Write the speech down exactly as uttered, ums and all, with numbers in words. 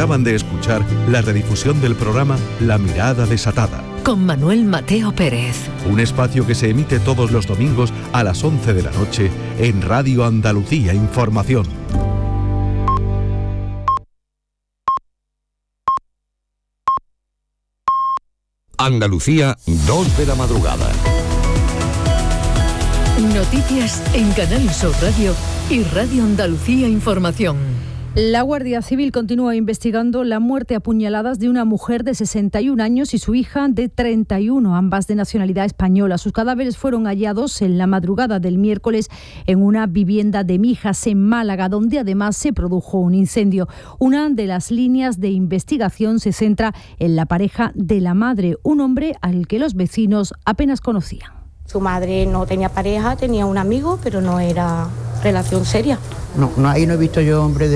Acaban de escuchar la redifusión del programa La Mirada Desatada, con Manuel Mateo Pérez. Un espacio que se emite todos los domingos a las once de la noche en Radio Andalucía Información. Andalucía, dos de la madrugada. Noticias en Canal Sur Radio y Radio Andalucía Información. La Guardia Civil continúa investigando la muerte a puñaladas de una mujer de sesenta y un años y su hija de treinta y uno, ambas de nacionalidad española. Sus cadáveres fueron hallados en la madrugada del miércoles en una vivienda de Mijas, en Málaga, donde además se produjo un incendio. Una de las líneas de investigación se centra en la pareja de la madre, un hombre al que los vecinos apenas conocían. Su madre no tenía pareja, tenía un amigo, pero no era relación seria. No, no ahí no he visto yo hombre de